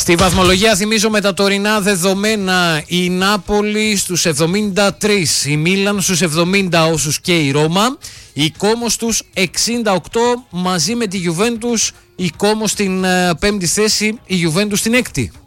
Στη βαθμολογία θυμίζω με τα τωρινά δεδομένα η Νάπολη στους 73, η Μίλαν στους 70 όσους και η Ρώμα, η Κόμο στους 68 μαζί με τη Γιουβέντους, η Κόμο στην 5η θέση, η Γιουβέντους στην 6η.